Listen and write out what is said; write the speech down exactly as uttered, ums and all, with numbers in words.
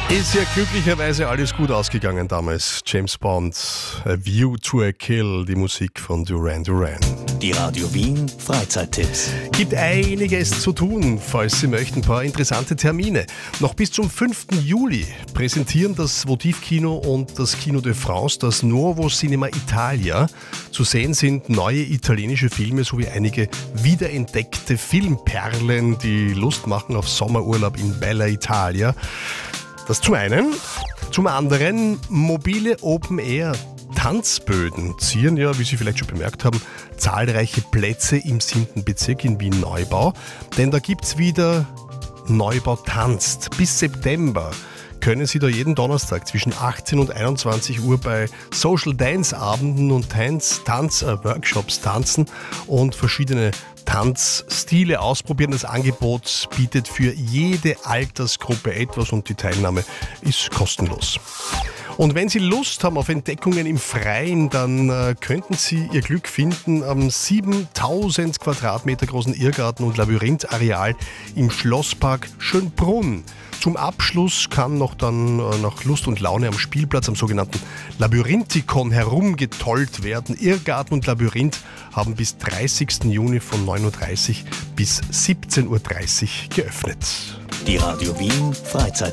Ist ja glücklicherweise alles gut ausgegangen damals. James Bond, A View to a Kill, die Musik von Duran Duran. Die Radio Wien Freizeittipps. Gibt einiges zu tun, falls Sie möchten, ein paar interessante Termine. Noch bis zum fünften Juli präsentieren das Votivkino und das Kino de France das Nuovo Cinema Italia. Zu sehen sind neue italienische Filme sowie einige wiederentdeckte Filmperlen, die Lust machen auf Sommerurlaub in Bella Italia. Das zum einen. Zum anderen, mobile Open-Air-Tanzböden zieren ja, wie Sie vielleicht schon bemerkt haben, zahlreiche Plätze im siebten Bezirk in Wien-Neubau. Denn da gibt es wieder Neubau tanzt. Bis September können Sie da jeden Donnerstag zwischen achtzehn und einundzwanzig Uhr bei Social Dance Abenden und Tanz, Tanz, äh, Workshops tanzen und verschiedene Tanzstile ausprobieren. Das Angebot bietet für jede Altersgruppe etwas und die Teilnahme ist kostenlos. Und wenn Sie Lust haben auf Entdeckungen im Freien, dann äh, könnten Sie Ihr Glück finden am siebentausend Quadratmeter großen Irrgarten- und Labyrinthareal im Schlosspark Schönbrunn. Zum Abschluss kann noch dann äh, nach Lust und Laune am Spielplatz, am sogenannten Labyrinthikon, herumgetollt werden. Irrgarten und Labyrinth haben bis dreißigsten Juni von neun Uhr dreißig bis siebzehn Uhr dreißig geöffnet. Die Radio Wien Freizeit